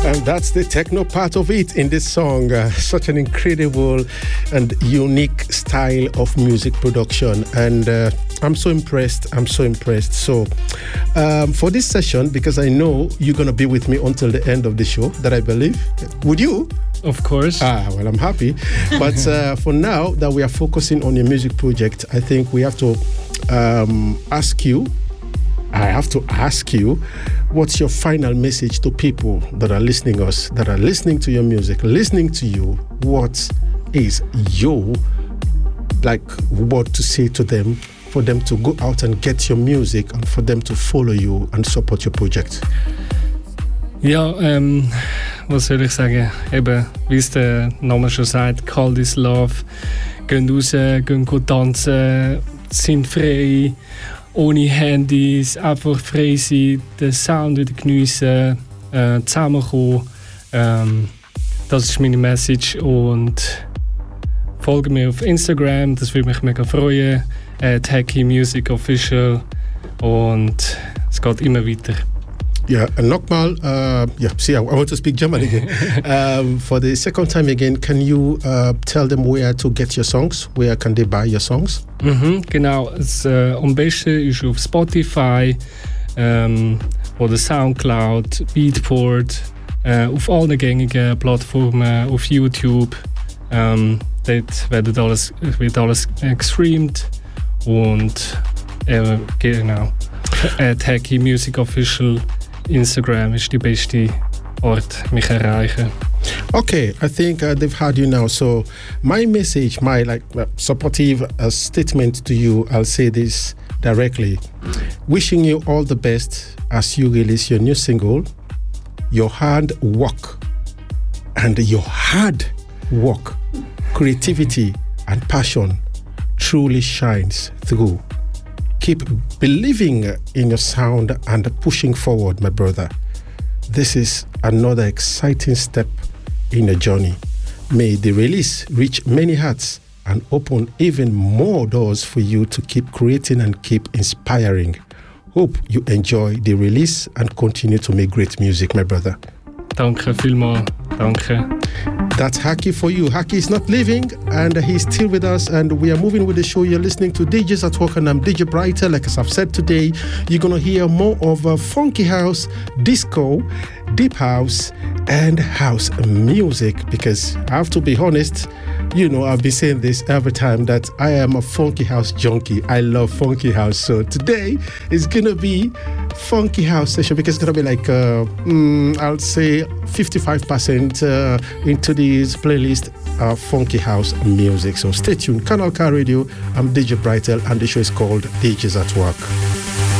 And that's the techno part of it in this song. Such an incredible and unique style of music production. And I'm so impressed. So for this session, because I know you're going to be with me until the end of the show, that I believe. Would you? Of course. Well, I'm happy. But for now that we are focusing on your music project, I think we have to ask you, what's your final message to people that are listening to your music, listening to you? What is your word to say to them, for them to go out and get your music and for them to follow you and support your project? Ja, was soll ich sagen? Eben, wie es der Name schon sagt, Call This Love. Gehen raus, gehen tanzen, sind frei, ohne Handys, einfach frei sein, den Sound wieder geniessen, zusammenkommen. Das ist meine Message und folge mir auf Instagram, das würde mich mega freuen. Hacky Music Official und es geht immer weiter. Yeah, and nochmal, I want to speak German again. For the second time again, can you tell them where to get your songs? Where can they buy your songs? Genau, am besten ist auf Spotify oder Soundcloud, Beatport, auf allen gängigen Plattformen, auf YouTube. Dort wird alles gestreamt und genau. Hacky Music Official Instagram ist die beste Ort, mich erreichen. Okay, I think they've heard you now. So my message, my supportive statement to you, I'll say this directly. Wishing you all the best as you release your new single. Your hard work, creativity and passion truly shines through. Keep believing in your sound and pushing forward, my brother. This is another exciting step in your journey. May the release reach many hearts and open even more doors for you to keep creating and keep inspiring. Hope you enjoy the release and continue to make great music, my brother. Danke vielmals. Danke. That's Hacky for you. Hacky is not leaving and he's still with us, and we are moving with the show. You're listening to DJs at Work and I'm DJ Brighter. Like as I've said today, you're going to hear more of funky house, disco, deep house and house music, because I have to be honest, you know, I've been saying this every time that I am a funky house junkie. I love funky house. So today is going to be funky house session, because it's going to be like, I'll say 55% into this playlist funky house music. So stay tuned. Canal Car Radio, I'm DJ Brightel and the show is called DJs at Work.